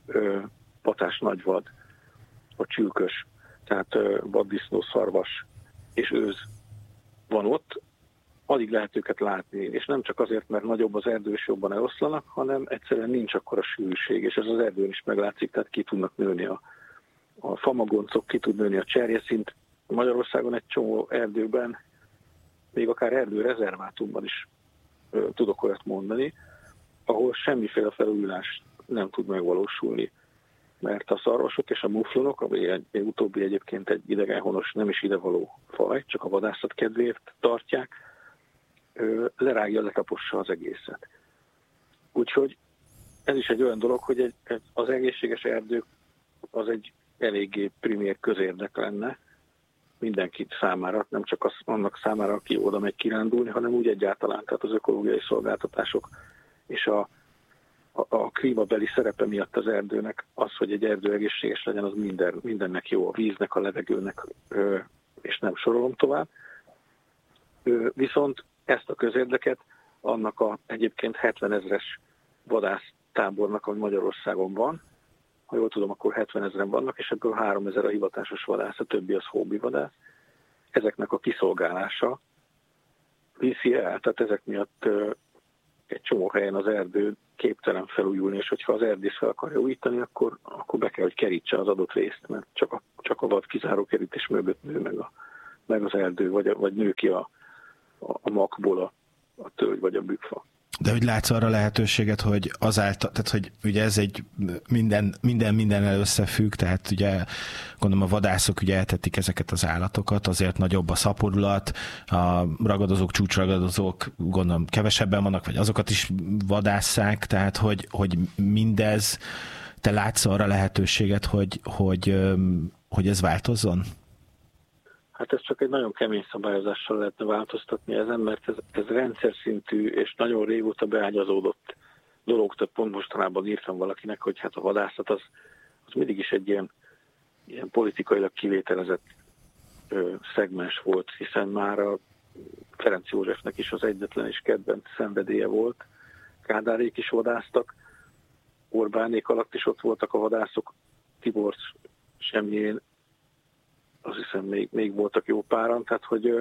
ö, patás nagyvad, a csülkös, tehát ö, vaddisznó, szarvas és őz van ott, addig lehet őket látni, és nem csak azért, mert nagyobb az erdő és jobban eloszlanak, hanem egyszerűen nincs akkora sűrűség, és ez az erdőn is meglátszik, tehát ki tudnak nőni a, a famagoncok, ki tud nőni a cserjeszint. Magyarországon egy csomó erdőben, még akár erdőrezervátumban is ö, tudok olyat mondani, ahol semmiféle felújulás nem tud megvalósulni, mert a szarvasok és a muflonok, ami egy, egy utóbbi egyébként egy idegenhonos, nem is idevaló faj, csak a vadászat kedvéért tartják, ö, lerágja, letapossa az egészet. Úgyhogy ez is egy olyan dolog, hogy egy, egy, az egészséges erdő az egy eléggé primér közérdek lenne mindenkit számára, nem csak az, annak számára, aki oda megy kirándulni, hanem úgy egyáltalán, tehát az ökológiai szolgáltatások és a, a, a klímabeli szerepe miatt az erdőnek az, hogy egy erdő egészséges legyen, az minden, mindennek jó, a víznek, a levegőnek, ö, és nem sorolom tovább. Ö, viszont ezt a közérdeket annak a egyébként hetvenezres vadásztábornak, ami Magyarországon van, ha jól tudom, akkor hetvenezren vannak, és ebből háromezer a hivatásos vadász, a többi az hobbi vadász. Ezeknek a kiszolgálása viszi el, tehát ezek miatt ö, egy csomó helyen az erdő képtelen felújulni, és hogyha az erdész fel akarja újítani, akkor, akkor be kell, hogy kerítse az adott részt, mert csak a, csak a vad kizáró kerítés mögött nő meg, a, meg az erdő, vagy, vagy nő ki a, a, a makból a, a tölgy vagy a bükfa. De hogy látsz arra lehetőséget, hogy azáltal, tehát hogy ugye ez egy minden, minden mindennel összefügg, tehát ugye gondolom a vadászok ugye eltetik ezeket az állatokat, azért nagyobb a szaporulat, a ragadozók, csúcsragadozók gondolom kevesebben vannak, vagy azokat is vadásszák, tehát hogy, hogy mindez, te látsz arra lehetőséget, hogy, hogy, hogy ez változzon? Hát ez csak egy nagyon kemény szabályozással lehetne változtatni ezen, mert ez, ez rendszer szintű és nagyon régóta beágyazódott dolog. Tehát pont mostanában írtam valakinek, hogy hát a vadászat az, az mindig is egy ilyen, ilyen politikailag kivételezett ö, szegmens volt, hiszen már a Ferenc Józsefnek is az egyetlen és kedvenc szenvedélye volt. Kádárék is vadásztak, Orbánék alatt is ott voltak a vadászok, Tibor Semjén, azt hiszem még, még voltak jó páran, tehát hogy,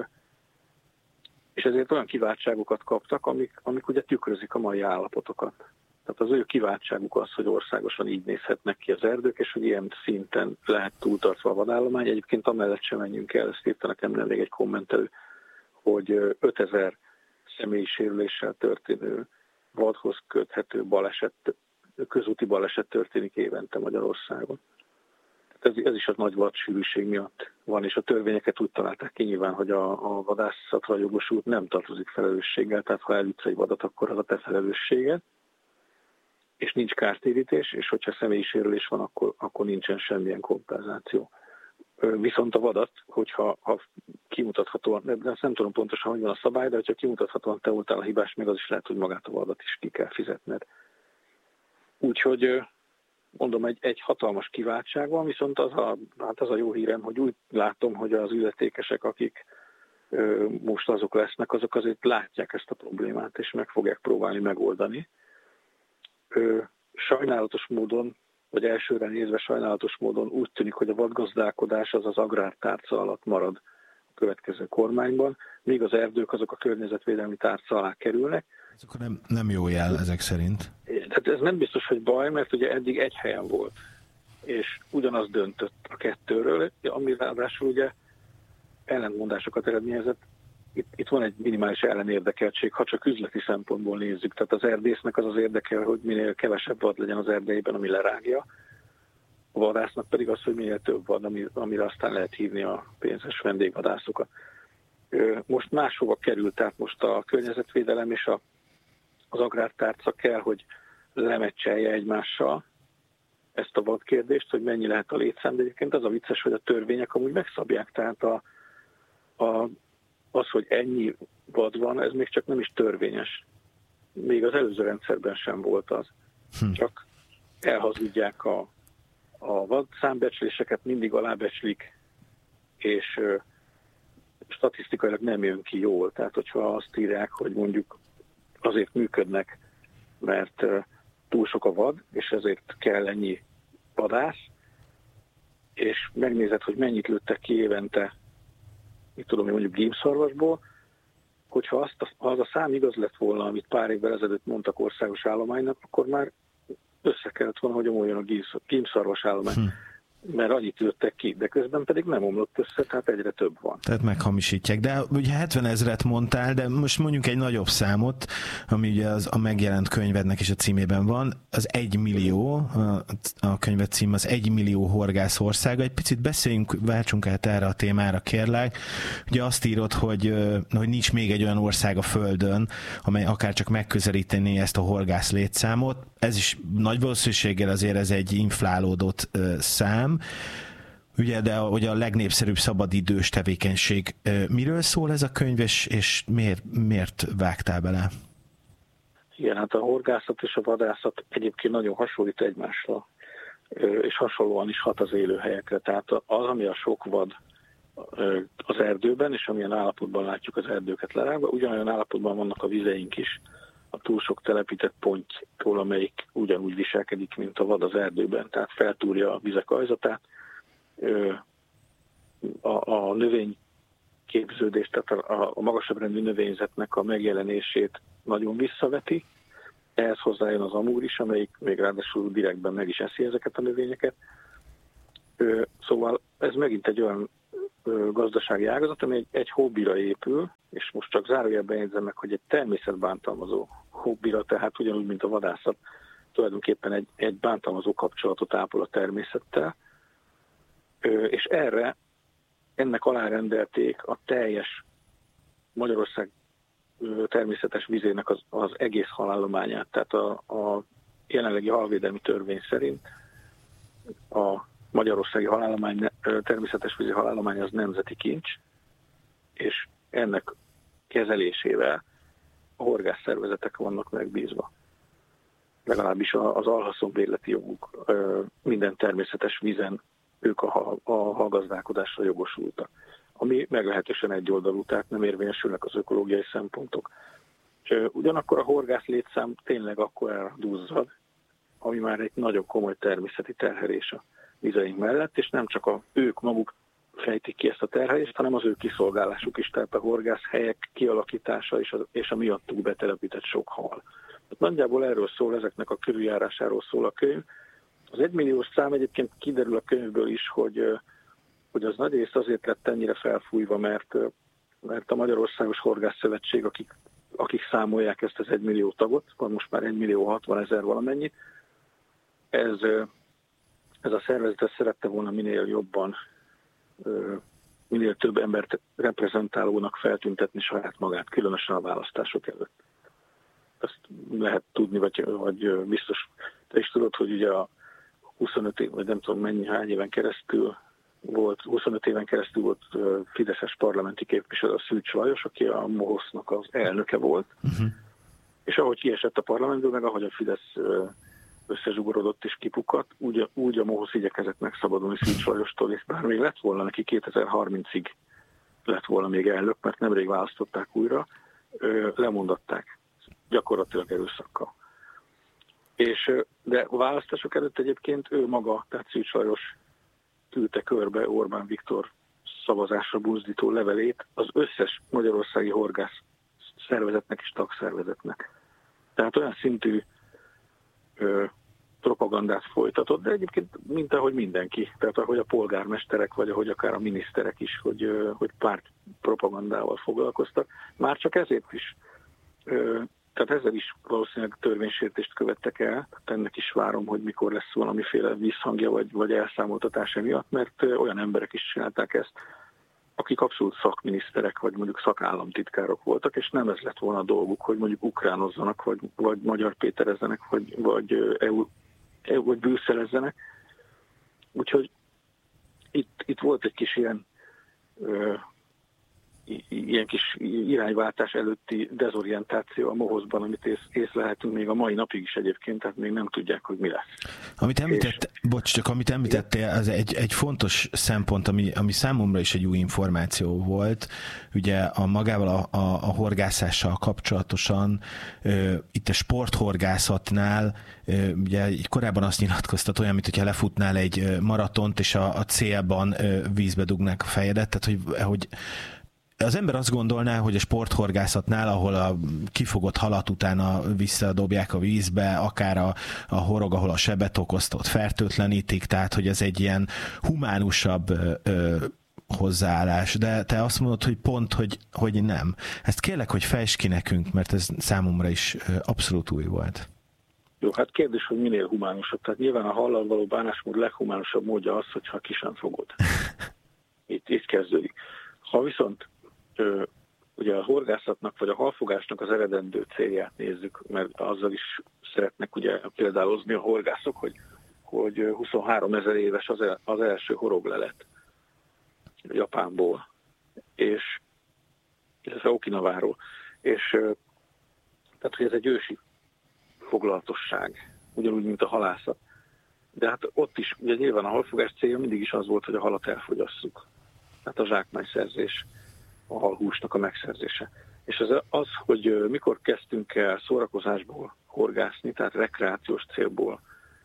és ezért olyan kiváltságokat kaptak, amik, amik ugye tükrözik a mai állapotokat. Tehát az ő kiváltságuk az, hogy országosan így nézhetnek ki az erdők, és hogy ilyen szinten lehet túltartva a vadállomány. Egyébként amellett sem menjünk el, ezt írta nekem nemrég egy kommentelő, hogy ötezer személyi sérüléssel történő vadhoz köthető baleset, közúti baleset történik évente Magyarországon. Ez, ez is a nagy vadsűrűség miatt van, és a törvényeket úgy találták ki nyilván, hogy a, a vadászatra jogosult nem tartozik felelősséggel, tehát ha elütsz egy vadat, akkor az a te felelősséged, és nincs kártérítés, és hogyha személyi sérülés van, akkor, akkor nincsen semmilyen kompenzáció. Viszont a vadat, hogyha ha kimutathatóan, de nem, nem tudom pontosan, hogy van a szabály, de hogyha kimutathatóan te voltál a hibás, még az is lehet, hogy magát a vadat is ki kell fizetned. Úgyhogy mondom, egy, egy hatalmas kiváltság van, viszont az a, hát az a jó hírem, hogy úgy látom, hogy az illetékesek, akik ö, most azok lesznek, azok azért látják ezt a problémát, és meg fogják próbálni megoldani. Ö, sajnálatos módon, vagy elsőre nézve sajnálatos módon úgy tűnik, hogy a vadgazdálkodás az az agrártárca alatt marad a következő kormányban, míg az erdők azok a környezetvédelmi tárca alá kerülnek. Ez akkor nem, nem jó jel ezek szerint. Tehát ez nem biztos, hogy baj, mert ugye eddig egy helyen volt, és ugyanaz döntött a kettőről, ami ráadásul ugye ellentmondásokat eredményezett. Itt, itt van egy minimális ellenérdekeltség, ha csak üzleti szempontból nézzük. Tehát az erdésznek az az érdekel, hogy minél kevesebb vad legyen az erdeiben, ami lerágja. A vadásznak pedig az, hogy minél több vad, amire aztán lehet hívni a pénzes vendégvadászokat. Most máshova került, tehát most a környezetvédelem és a, az agrártárca kell, hogy lemecselje egymással ezt a vadkérdést, hogy mennyi lehet a létszám, de egyébként az a vicces, hogy a törvények amúgy megszabják, tehát a, a, az, hogy ennyi vad van, ez még csak nem is törvényes. Még az előző rendszerben sem volt az. Hm. Csak elhazudják a, a vad számbecsléseket, mindig alábecslik, és ö, statisztikailag nem jön ki jól. Tehát, hogyha azt írják, hogy mondjuk azért működnek, mert ö, túl sok a vad, és ezért kell ennyi vadász, és megnézed, hogy mennyit lőttek ki évente, mit tudom én, mondjuk gímszarvasból, hogyha azt a, ha az a szám igaz lett volna, amit pár évvel ezelőtt mondtak országos állománynak, akkor már össze kellett volna, hogy omoljon a gímszarvas állomány. Hm. Mert annyit lőttek ki, de közben pedig nem omlott össze, tehát egyre több van. Tehát meghamisítják. De ugye hetvenezret mondtál, de most mondjuk egy nagyobb számot, ami ugye az a megjelent könyvednek is a címében van, az egy millió, a, a könyved cím az egy millió horgász országa. Egy picit beszéljünk, váltsunk át erre a témára, kérlek. Ugye azt írod, hogy, hogy nincs még egy olyan ország a Földön, amely akár csak megközelíteni ezt a horgász létszámot. Ez is nagy valószínűséggel azért ez egy inflálódott szám. Ugye, de ugye a legnépszerűbb szabadidős tevékenység. Miről szól ez a könyv, és, és miért, miért vágtál bele? Igen, hát a horgászat és a vadászat egyébként nagyon hasonlít egymásra, és hasonlóan is hat az élőhelyekre. Tehát az, ami a sok vad az erdőben, és amilyen állapotban látjuk az erdőket lerágva, ugyanolyan állapotban vannak a vizeink is, a túl sok telepített ponttól, amelyik ugyanúgy viselkedik, mint a vad az erdőben, tehát feltúrja a vizek ajzatát, a, a növényképződést, tehát a, a magasabb rendű növényzetnek a megjelenését nagyon visszaveti. Ehhez hozzájön az amúr is, amelyik még ráadásul direktben meg is eszi ezeket a növényeket. Szóval ez megint egy olyan gazdasági ágazat, ami egy, egy hobbira épül, és most csak zárójelben jegyzem meg, hogy egy természetbántalmazó hobbira, tehát ugyanúgy, mint a vadászat, tulajdonképpen egy, egy bántalmazó kapcsolatot ápol a természettel, és erre, ennek alárendelték a teljes Magyarország természetes vizének az, az egész halállományát. Tehát a, a jelenlegi halvédelmi törvény szerint a magyarországi halállomány, természetes vízi halállomány az nemzeti kincs, és ennek kezelésével a horgászszervezetek vannak megbízva. Legalábbis az alhaszonbérleti joguk minden természetes vízen ők a, a hallgazdálkodásra jogosultak. Ami meglehetősen egyoldalú, tehát nem érvényesülnek az ökológiai szempontok. Ugyanakkor a horgász létszám tényleg akkor elduzzad, ami már egy nagyon komoly természeti terhelés a vizeink mellett, és nem csak a, ők maguk fejtik ki ezt a terhelést, hanem az ő kiszolgálásuk is, tehát a horgászhelyek kialakítása és a, és a miattuk betelepített sok hal. Nagyjából erről szól, ezeknek a körüljárásáról szól a könyv. Az egymilliós szám egyébként kiderül a könyvből is, hogy, hogy az nagyrészt azért lett ennyire felfújva, mert, mert a Magyarországos Horgászszövetség, akik, akik számolják ezt az egymillió tagot, van most már egymillió hatvanezer valamennyit, ez, ez a szervezet szerette volna minél jobban, minél több embert reprezentálónak feltüntetni saját magát, különösen a választások előtt. Ezt lehet tudni, vagy, vagy biztos te is tudod, hogy ugye a huszonöt év, vagy nem tudom mennyi, hány éven keresztül volt, huszonöt éven keresztül volt fideszes parlamenti képviselő, a Szűcs Lajos, aki a mohosznak az elnöke volt, uh-huh. és ahogy kiesett a parlamentből, meg ahogy a Fidesz összezsugorodott és kipukadt, úgy, úgy a mohosz igyekezett megszabadulni Szűcs Lajostól, és bár még lett volna neki kétezer-harmincig lett volna még elnök, mert nemrég választották újra, lemondatták gyakorlatilag erőszakkal. És, de a választások előtt egyébként ő maga, tehát Szűcs Lajos küldte körbe Orbán Viktor szavazásra buzdító levelét az összes magyarországi horgász szervezetnek és tagszervezetnek. Tehát olyan szintű ö, propagandát folytatott, de egyébként mint ahogy mindenki, tehát ahogy a polgármesterek, vagy ahogy akár a miniszterek is, hogy, ö, hogy párt propagandával foglalkoztak. Már csak ezért is ö, Tehát ezzel is valószínűleg törvénysértést követtek el, tehát ennek is várom, hogy mikor lesz valamiféle visszhangja vagy, vagy elszámoltatása miatt, mert olyan emberek is csinálták ezt, akik abszolút szakminiszterek, vagy mondjuk szakállamtitkárok voltak, és nem ez lett volna a dolguk, hogy mondjuk ukránozzanak, vagy, vagy magyar péterezzenek, vagy, vagy, EU, vagy brüsszelezzenek. Úgyhogy itt, itt volt egy kis ilyen ö, ilyen kis irányváltás előtti dezorientáció a mohoszban, amit ész, észlelhetünk még a mai napig is egyébként, tehát még nem tudják, hogy mi lesz. Amit említett, és... bocs, csak amit említettél, az egy, egy fontos szempont, ami, ami számomra is egy új információ volt, ugye a magával a, a, a horgászással kapcsolatosan, ö, itt a sporthorgászatnál, ö, ugye korábban azt nyilatkoztat olyan, mint hogyha lefutnál egy maratont, és a, a célban ö, vízbe dugnák a fejedet, tehát hogy, hogy az ember azt gondolná, hogy a sporthorgászatnál, ahol a kifogott halat utána visszadobják a vízbe, akár a, a horog, ahol a sebet okozta, ott fertőtlenítik, tehát hogy ez egy ilyen humánusabb ö, hozzáállás. De te azt mondod, hogy pont, hogy, hogy nem. Ezt kérlek, hogy fejtsd ki nekünk, mert ez számomra is abszolút új volt. Jó, hát kérdés, hogy minél humánusabb. Tehát nyilván a hallal való bánásmód leghumánusabb módja az, hogyha ki sem fogod. Itt, itt kezdődik. Ha viszont Ö, ugye a horgászatnak vagy a halfogásnak az eredendő célját nézzük, mert azzal is szeretnek ugye példálozni a horgászok, hogy, hogy huszonhárom ezer éves az, el, az első horoglelet Japánból, és illetve Okinaváról, és tehát, hogy ez egy ősi foglalatosság, ugyanúgy, mint a halászat. De hát ott is, ugye nyilván a halfogás célja mindig is az volt, hogy a halat elfogyasszuk. Tehát a zsákmányszerzés, a halhúsnak a megszerzése. És az, az, hogy mikor kezdtünk el szórakozásból horgászni, tehát rekreációs célból,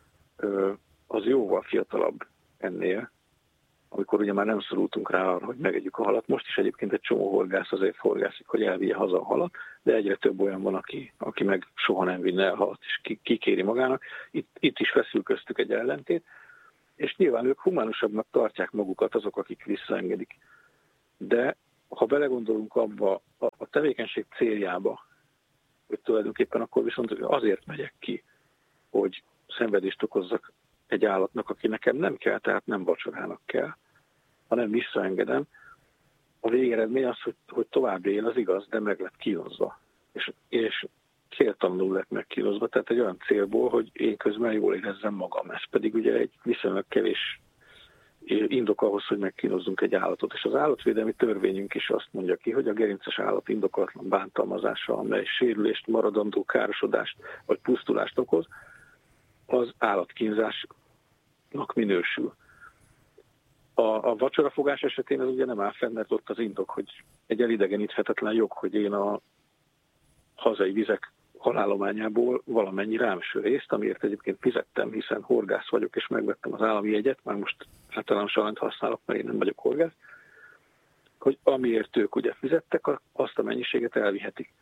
az jóval fiatalabb ennél, amikor ugye már nem szorultunk rá arra, hogy megegyük a halat. Most is egyébként egy csomó horgász azért horgászik, hogy elvigye haza a halat, de egyre több olyan van, aki, aki meg soha nem vinne el halat, és kikéri magának. Itt, itt is feszül köztük egy ellentét, és nyilván ők humánusabbnak tartják magukat azok, akik visszaengedik. De ha belegondolunk abba a, a tevékenység céljába, hogy tulajdonképpen akkor viszont azért megyek ki, hogy szenvedést okozzak egy állatnak, aki nekem nem kell, tehát nem vacsorának kell, hanem visszaengedem. A végeredmény az, hogy, hogy tovább él, az igaz, de meg lett kínozva. És, és céltalanul lett megkínozva, tehát egy olyan célból, hogy én közben jól érezzem magam. Ez pedig ugye egy viszonylag kevés indok ahhoz, hogy megkínozzunk egy állatot. És az állatvédelmi törvényünk is azt mondja ki, hogy a gerinces állat indokolatlan bántalmazása, amely sérülést, maradandó károsodást vagy pusztulást okoz, az állatkínzásnak minősül. A, a vacsorafogás esetén ez ugye nem áll fenn, mert ott az indok, hogy egy elidegeníthetetlen jog, hogy én a hazai vizek halállományából valamennyi rámső részt, amiért egyébként fizettem, hiszen horgász vagyok, és megvettem az állami jegyet, már most általános alanyt használok, mert én nem vagyok horgász, hogy amiért ők ugye fizettek, azt a mennyiséget elvihetik.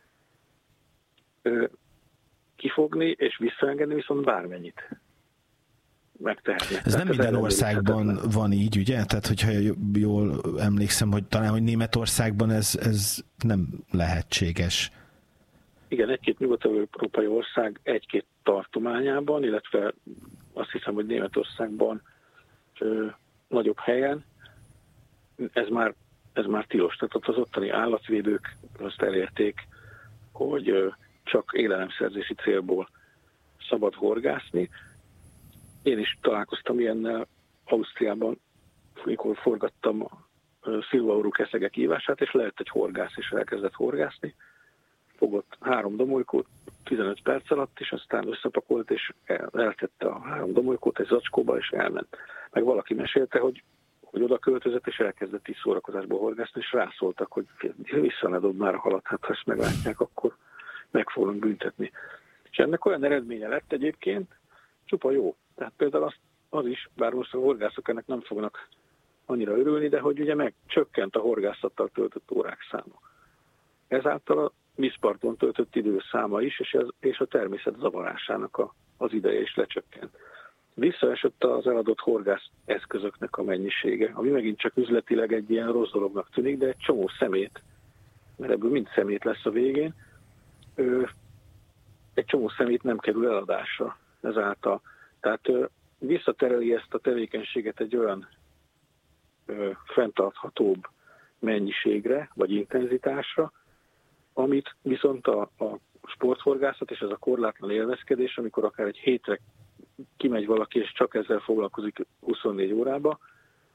Kifogni és visszaengedni viszont bármennyit megtehetnek. Ez nem minden országban van így, ugye? Tehát, hogyha jól emlékszem, hogy talán, hogy Németországban ez, ez nem lehetséges. Igen, egy-két nyugat-európai ország egy-két tartományában, illetve azt hiszem, hogy Németországban ö, nagyobb helyen ez már, ez már tilos. Tehát ott az ottani állatvédők azt elérték, hogy ö, csak élelemszerzési célból szabad horgászni. Én is találkoztam ilyennel Ausztriában, amikor forgattam a szilvaurú keszegek ívását, és lejött egy horgász, és elkezdett horgászni. Fogott három domolykót tizenöt perc alatt, és aztán összepakolt, és eltette a három domolykót egy zacskóba, és elment. Meg valaki mesélte, hogy, hogy oda költözött, és elkezdett így szórakozásból horgászni, és rászóltak, hogy vissza ne dob már a halat, hát ha ezt meglátják, akkor meg fognak büntetni. És ennek olyan eredménye lett egyébként, csupa jó. Tehát például az, az is, bár most a horgászok ennek nem fognak annyira örülni, de hogy ugye megcsökkent a horgászattal töltött órák száma. Ezáltal a vízparton töltött idő száma is, és, ez, és a természet zavarásának a, az ideje is lecsökkent. Visszaesett az eladott horgász eszközöknek a mennyisége, ami megint csak üzletileg egy ilyen rossz dolognak tűnik, de egy csomó szemét, mert ebből mind szemét lesz a végén, ö, egy csomó szemét nem kerül eladásra ezáltal. Tehát ö, visszatereli ezt a tevékenységet egy olyan ö, fenntarthatóbb mennyiségre, vagy intenzitásra, amit viszont a, a sporthorgászat és ez a korlátlan élvezkedés, amikor akár egy hétre kimegy valaki, és csak ezzel foglalkozik huszonnégy órába,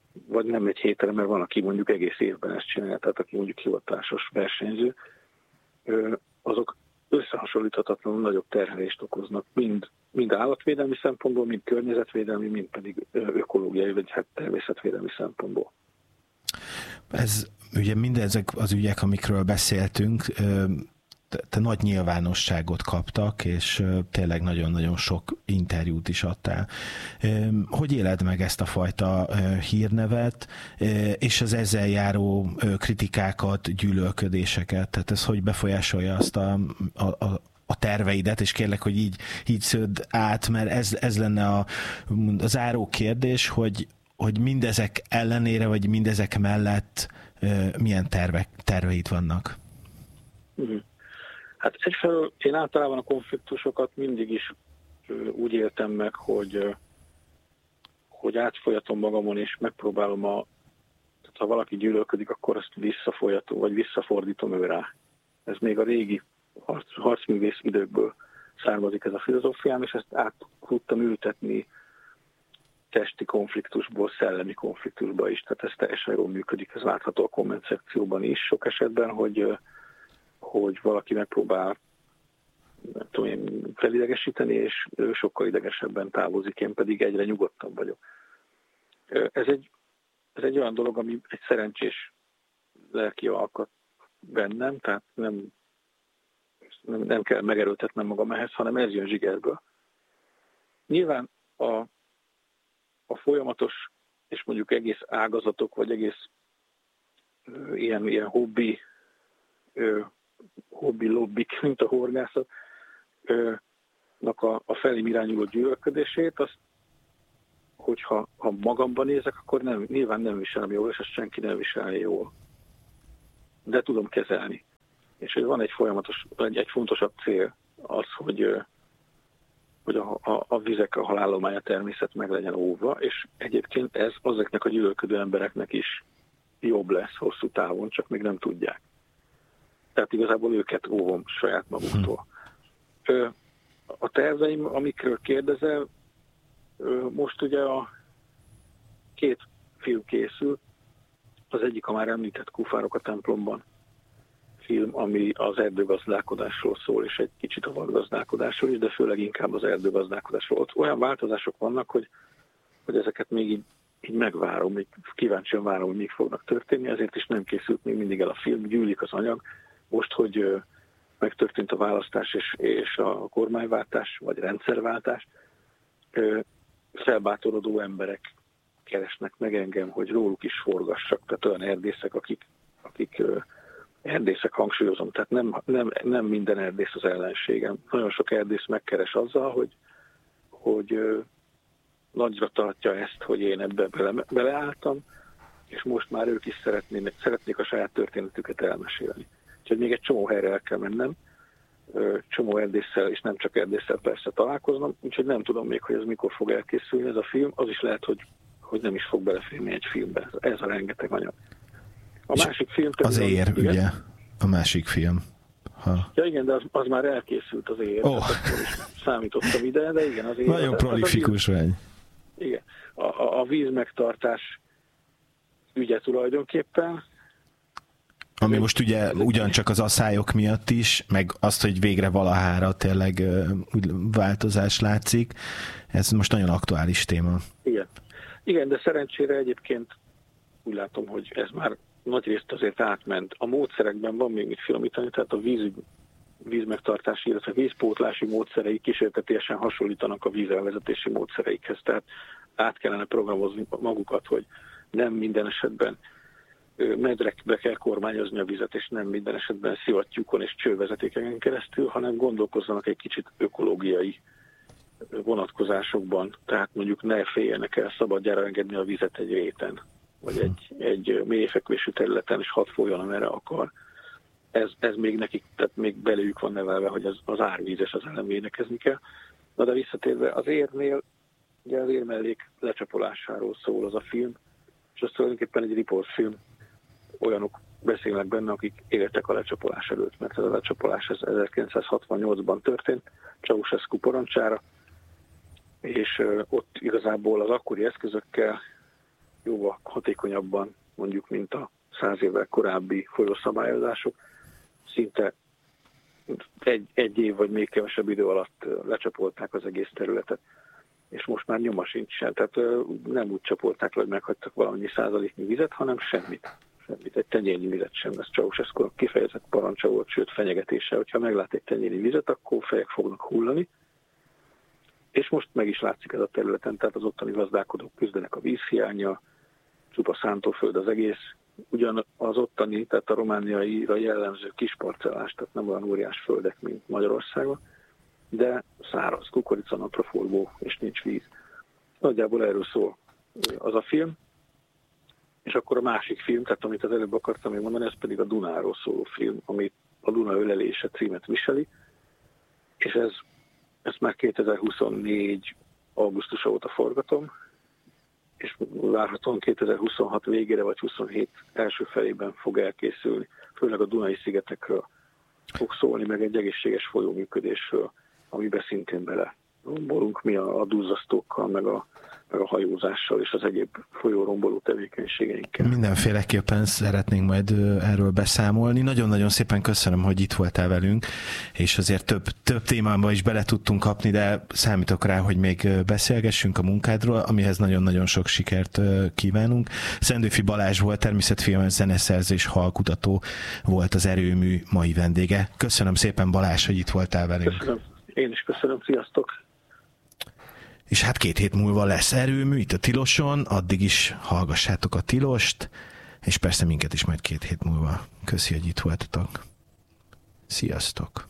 vagy nem egy hétre, mert van, aki mondjuk egész évben ezt csinálja, tehát aki mondjuk hivatásos versenyző, azok összehasonlíthatatlanul nagyobb terhelést okoznak, mind, mind állatvédelmi szempontból, mind környezetvédelmi, mind pedig ökológiai, vagy hát természetvédelmi szempontból. Ez ugye mindezek az ügyek, amikről beszéltünk, te nagy nyilvánosságot kaptak, és tényleg nagyon-nagyon sok interjút is adtál. Hogy éled meg ezt a fajta hírnevet, és az ezzel járó kritikákat, gyűlölködéseket? Tehát ez hogy befolyásolja azt a, a, a terveidet, és kérlek, hogy így, így szödd át, mert ez, ez lenne a, a záró kérdés, hogy, hogy mindezek ellenére, vagy mindezek mellett milyen tervek, terveid vannak? Mm. Hát egyfelől én általában a konfliktusokat mindig is úgy éltem meg, hogy, hogy átfolyatom magamon, és megpróbálom a, tehát ha valaki gyűlölködik, akkor azt visszafolyatom, vagy visszafordítom ő rá. Ez még a régi harc, harcművész időkből származik ez a filozófiám, és ezt át tudtam ültetni testi konfliktusból, szellemi konfliktusba is. Tehát ez teljesen jól működik, ez látható a komment szekcióban is sok esetben, hogy hogy valaki megpróbál, nem tudom én, felidegesíteni, és ő sokkal idegesebben távozik, én pedig egyre nyugodtabb vagyok. Ez egy, ez egy olyan dolog, ami egy szerencsés lelki alkat bennem, tehát nem, nem, nem kell megerőltetnem magam ehhez, hanem ez jön zsigerből. Nyilván a, a folyamatos, és mondjuk egész ágazatok, vagy egész ö, ilyen, ilyen hobbi ö, hobbi-lobbik, mint a horgászatnak a, a felém irányuló gyűlölködését, azt, hogyha ha magamban nézek, akkor nem, nyilván nem viselem jól, és ezt senki nem viselni jól. De tudom kezelni. És hogy van egy folyamatos, egy, egy fontosabb cél az, hogy, hogy a, a, a vizek, a halállomány, a természet meg legyen óvva, és egyébként ez azoknak a gyűlölködő embereknek is jobb lesz hosszú távon, csak még nem tudják. Tehát igazából őket óvom saját maguktól. Hmm. A terveim, amikről kérdezel, most ugye a két film készül, az egyik a már említett Kufárok a templomban film, ami az erdőgazdálkodásról szól, és egy kicsit a vadgazdálkodásról is, de főleg inkább az erdőgazdálkodásról. Ott olyan változások vannak, hogy, hogy ezeket még így, így megvárom, még kíváncsian várom, hogy mik fognak történni, ezért is nem készült még mindig el a film, gyűlik az anyag. Most, hogy megtörtént a választás és, és a kormányváltás, vagy rendszerváltás, felbátorodó emberek keresnek meg engem, hogy róluk is forgassak. Tehát olyan erdészek, akik, akik erdészek, hangsúlyozom, tehát nem, nem, nem minden erdész az ellenségem. Nagyon sok erdész megkeres azzal, hogy, hogy nagyra tartja ezt, hogy én ebbe bele, beleálltam, és most már ők is szeretnének, szeretnék a saját történetüket elmesélni. Úgyhogy még egy csomó helyre el kell mennem, csomó erdésszel, és nem csak erdésszel persze találkoznom, úgyhogy nem tudom még, hogy ez mikor fog elkészülni ez a film, az is lehet, hogy, hogy nem is fog beleférni egy filmbe. Ez a rengeteg anyag. A és másik film... Az Ér, az, ugye? A másik film. Ha. Ja igen, de az, az már elkészült az Ér. Oh. Számítottam ide, de igen, az Ér. Nagyon prolifikus vagy. Igen. A, a, a víz megtartás ügye tulajdonképpen. Ami most ugye ugyancsak az aszályok miatt is, meg azt, hogy végre valahára tényleg változás látszik, ez most nagyon aktuális téma. Igen. Igen, de szerencsére egyébként úgy látom, hogy ez már nagyrészt azért átment. A módszerekben van még mit finomítani, tehát a víz, vízmegtartási, illetve vízpótlási módszerei kísértetiesen hasonlítanak a vízelvezetési módszereikhez. Tehát át kellene programozni magukat, hogy nem minden esetben medrekbe kell kormányozni a vizet, és nem minden esetben szivattyúkon és csővezetékeken keresztül, hanem gondolkozzanak egy kicsit ökológiai vonatkozásokban. Tehát mondjuk ne féljenek el szabadjára engedni a vizet egy réten, vagy egy, egy mélyfekvésű területen, és hadd folyjon, amerre akar. Ez, ez még nekik, tehát még belőjük van nevelve, hogy az, az árvízes, az ellen védekezni kell. Na de visszatérve az Érnél, ugye az érmellék lecsapolásáról szól az a film, és az tulajdonképpen egy riportfilm. Olyanok beszélnek benne, akik éltek a lecsapolás előtt, mert ez a lecsapolás ez ezerkilencszázhatvannyolcban történt, jóval hatékonyabban, mondjuk, mint a száz évvel korábbi folyószabályozások. Szinte egy, egy év vagy még kevesebb idő alatt lecsapolták az egész területet, és most már nyoma sincsen. Tehát nem úgy csapolták le, hogy meghagytak valamennyi százaléknyi vizet, hanem semmit. Semmit. Egy tenyérnyi vizet sem. Ez Ceausescu kifejezett parancsa volt, sőt fenyegetése, hogyha meglát egy tenyérnyi vizet, akkor fejek fognak hullani. És most meg is látszik ez a területen, tehát az ottani gazdálkodók küzdenek a vízhiánnyal, csupa szántóföld az egész. Ugyan az ottani, tehát a romániaira jellemző kis parcellás, tehát nem olyan óriás földek, mint Magyarországon, de száraz, kukorica, napraforgó, és nincs víz. Nagyjából erről szól az a film. És akkor a másik film, tehát amit az előbb akartam még mondani, ez pedig a Dunáról szóló film, amit a Duna ölelése címet viseli, és ez, ezt már kétezer-huszonnégy augusztusa óta forgatom, és várhatóan kétezer-huszonhat végére vagy huszonhét első felében fog elkészülni. Főleg a Dunai szigetekről fog szólni, meg egy egészséges folyóműködésről, amiben szintén bele rombolunk mi a, a duzzasztókkal, meg a, meg a hajózással és az egyéb folyóromboló tevékenységeinkkel. Mindenféleképpen szeretnénk majd erről beszámolni. Nagyon-nagyon szépen köszönöm, hogy itt voltál velünk, és azért több, több témába is bele tudtunk kapni, de számítok rá, hogy még beszélgessünk a munkádról, amihez nagyon-nagyon sok sikert kívánunk. Szendőfi Balázs volt, természetfilmes zeneszerző és hallkutató volt az Erőmű mai vendége. Köszönöm szépen, Balázs, hogy itt voltál velünk. Köszönöm. Én is köszönöm, sziasztok! És hát két hét múlva lesz Erőmű itt a Tiloson, addig is hallgassátok a Tilost, és persze minket is majd két hét múlva. Köszi, hogy itt voltatok. Sziasztok!